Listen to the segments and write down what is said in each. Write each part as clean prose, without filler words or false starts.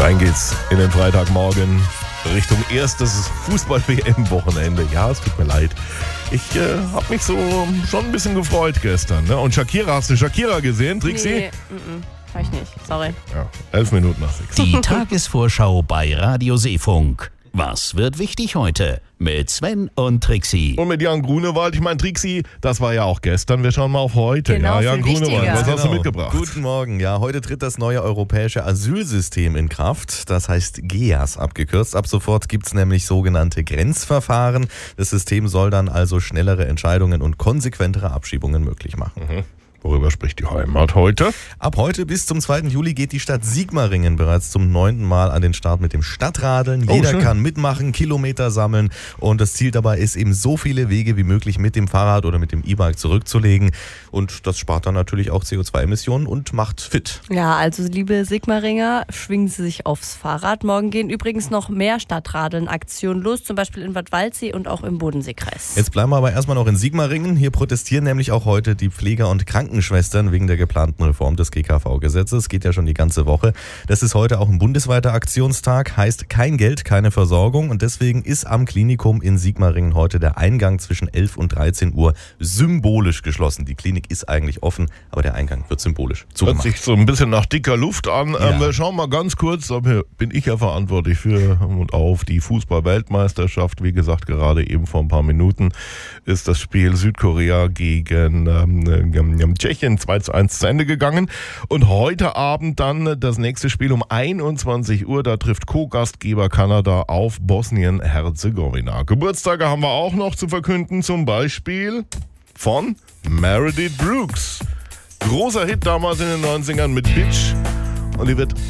Rein geht's in den Freitagmorgen Richtung erstes Fußball-WM-Wochenende. Ja, es tut mir leid. Ich habe mich so schon ein bisschen gefreut gestern. Ne? Und Shakira, hast du Shakira gesehen, Trixi? Nee, hab ich nicht, sorry. Ja, 11 Minuten nach 6. Die Tagesvorschau bei Radio Seefunk. Was wird wichtig heute? Mit Sven und Trixi. Und mit Jan Grunewald. Ich meine, Trixi, das war ja auch gestern. Wir schauen mal auf heute. Genau, ja, Jan viel Grunewald, wichtiger. was hast du mitgebracht? Guten Morgen. Ja, heute tritt das neue europäische Asylsystem in Kraft. Das heißt GEAS abgekürzt. Ab sofort gibt es nämlich sogenannte Grenzverfahren. Das System soll dann also schnellere Entscheidungen und konsequentere Abschiebungen möglich machen. Worüber spricht die Heimat heute? Ab heute bis zum 2. Juli geht die Stadt Sigmaringen bereits zum 9. Mal an den Start mit dem Stadtradeln. Jeder schön. kann mitmachen, Kilometer sammeln und das Ziel dabei ist eben so viele Wege wie möglich mit dem Fahrrad oder mit dem E-Bike zurückzulegen und das spart dann natürlich auch CO2-Emissionen und macht fit. Ja, also liebe Sigmaringer, schwingen Sie sich aufs Fahrrad. Morgen gehen übrigens noch mehr Stadtradeln-Aktionen los, zum Beispiel in Bad Waldsee und auch im Bodenseekreis. Jetzt bleiben wir aber erstmal noch in Sigmaringen. Hier protestieren nämlich auch heute die Pfleger und Krankenschwestern wegen der geplanten Reform des GKV-Gesetzes. Geht ja schon die ganze Woche. Das ist heute auch ein bundesweiter Aktionstag, heißt kein Geld, keine Versorgung und deswegen ist am Klinikum in Sigmaringen heute der Eingang zwischen 11 und 13 Uhr symbolisch geschlossen. Die Klinik ist eigentlich offen, aber der Eingang wird symbolisch Hört zugemacht. sich so ein bisschen nach dicker Luft an. Ja. Wir schauen mal ganz kurz, da bin ich ja verantwortlich für und auf die Fußball-Weltmeisterschaft. Wie gesagt, gerade eben vor ein paar Minuten ist das Spiel Südkorea gegen Tschechien 2:1 zu Ende gegangen. Und heute Abend dann das nächste Spiel um 21 Uhr. Da trifft Co-Gastgeber Kanada auf Bosnien-Herzegowina. Geburtstage haben wir auch noch zu verkünden, zum Beispiel von Meredith Brooks. Großer Hit damals in den 90ern mit Bitch. Und die wird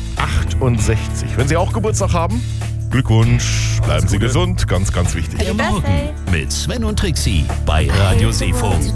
68. Wenn Sie auch Geburtstag haben, Glückwunsch. Bleiben Sie gesund. Ganz, ganz wichtig. Der Morgen mit Sven und Trixi bei Radio Seefunk.